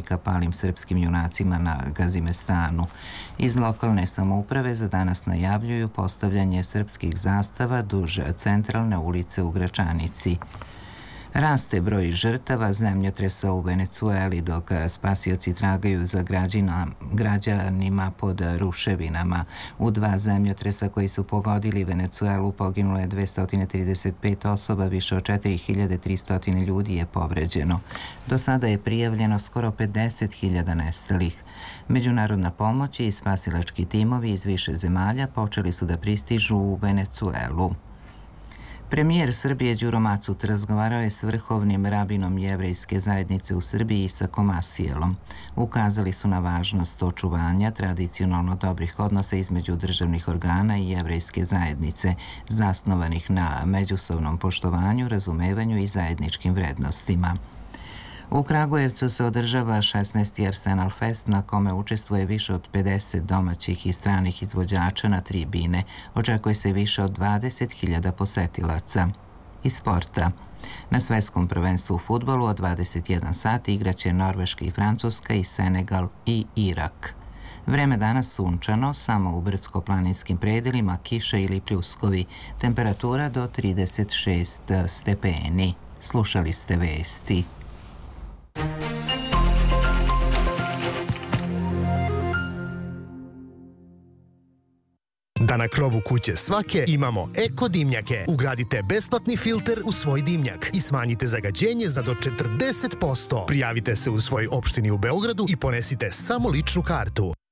spomenika palim srpskim junacima na Gazimestanu. Iz lokalne samouprave za danas najavljuju postavljanje srpskih zastava duž centralne ulice u Gračanici. Raste broj žrtava zemljotresa u Venecueli dok spasioci tragaju za građanima pod ruševinama. U dva zemljotresa koji su pogodili Venecuelu poginulo je 235 osoba, više od 4300 ljudi je povređeno. Do sada je prijavljeno skoro 50.000 nestalih. Međunarodna pomoć i spasilački timovi iz više zemalja počeli su da pristižu u Venecuelu. Premijer Srbije Đuro Macut razgovarao je s vrhovnim rabinom jevrejske zajednice u Srbiji Isakom Asijelom. Ukazali su na važnost očuvanja tradicionalno dobrih odnosa između državnih organa i jevrejske zajednice, zasnovanih na međusobnom poštovanju, razumevanju i zajedničkim vrednostima. U Kragujevcu se održava 16. Arsenal Fest na kome učestvuje više od 50 domaćih i stranih izvođača na tribine. Očekuje se više od 20.000 posetilaca. Iz sporta. Na svetskom prvenstvu u fudbalu od 21 sat igraće Norveška i Francuska i Senegal i Irak. Vreme danas sunčano, samo u brdsko-planinskim predelima kiša ili pljuskovi. Temperatura do 36 stepeni. Slušali ste vesti. Da na krovu kuće svake imamo eko dimnjake. Ugradite besplatni filter u svoj dimnjak i smanjite zagađenje za do 40%. Prijavite se u svojoj opštini u Beogradu i ponesite samo ličnu kartu.